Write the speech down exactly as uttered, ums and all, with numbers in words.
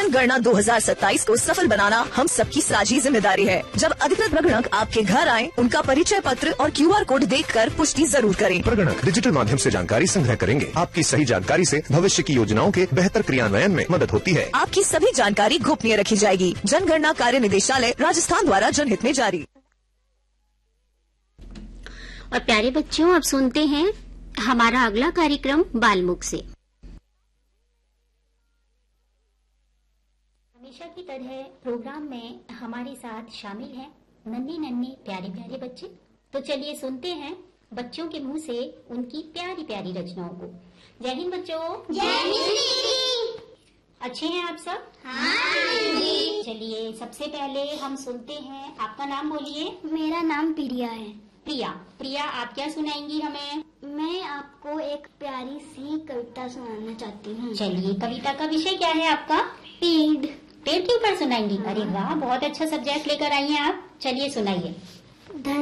जनगणना दो हजार सत्ताईस को सफल बनाना हम सबकी साझी जिम्मेदारी है। जब अधिकृत प्रगणक आपके घर आए, उनका परिचय पत्र और क्यू आर कोड देखकर पुष्टि जरूर करें। प्रगणक डिजिटल माध्यम से जानकारी संग्रह करेंगे। आपकी सही जानकारी से भविष्य की योजनाओं के बेहतर क्रियान्वयन में मदद होती है। आपकी सभी जानकारी गोपनीय रखी जाएगी। जनगणना कार्य निदेशालय राजस्थान द्वारा जनहित में जारी। और प्यारे बच्चों, अब सुनते हैं हमारा अगला कार्यक्रम बालमुख से। हमेशा की तरह प्रोग्राम में हमारे साथ शामिल हैं नन्ही नन्ही प्यारे प्यारे बच्चे। तो चलिए सुनते हैं बच्चों के मुंह से उनकी प्यारी प्यारी रचनाओं को। जय हिंद बच्चों। जय हिंद। अच्छे हैं आप सब? हाँ जी। चलिए सबसे पहले हम सुनते हैं, आपका नाम बोलिए। मेरा नाम प्रिया है। प्रिया, प्रिया आप क्या सुनाएंगी हमें? मैं आपको एक प्यारी सी कविता सुनाना चाहती हूँ। चलिए, कविता का विषय क्या है आपका? पेड़। पेड़ के ऊपर सुनाएंगी? अरे वाह, बहुत अच्छा सब्जेक्ट लेकर आई हैं आप। चलिए सुनाइए।